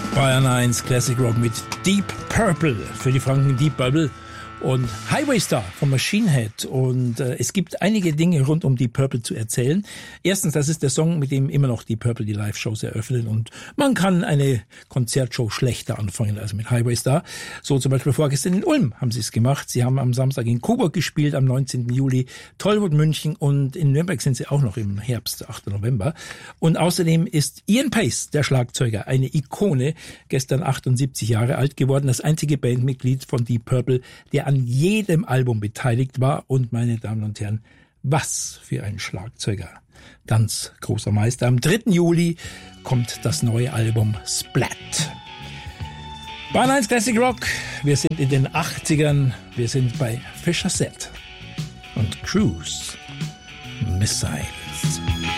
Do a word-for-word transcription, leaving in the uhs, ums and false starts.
Bayern eins Classic Rock mit Deep Purple für die Franken Deep Purple und Highway Star von Machine Head. Und äh, es gibt einige Dinge rund um Deep Purple zu erzählen. Erstens, das ist der Song, mit dem immer noch Deep Purple die Live-Shows eröffnen. Und man kann eine Konzertshow schlechter anfangen als mit Highway Star. So zum Beispiel vorgestern in Ulm haben sie es gemacht. Sie haben am Samstag in Coburg gespielt, am neunzehnten Juli, Tollwood München, und in Nürnberg sind sie auch noch im Herbst, achten November. Und außerdem ist Ian Pace, der Schlagzeuger, eine Ikone, gestern achtundsiebzig Jahre alt geworden, das einzige Bandmitglied von Deep Purple, der an jedem Album beteiligt war. Und meine Damen und Herren, was für ein Schlagzeuger. Ganz großer Meister. Am dritten Juli kommt das neue Album Splat. Bayern eins Classic Rock. Wir sind in den achtzigern. Wir sind bei Fischer Set und Cruise Missiles.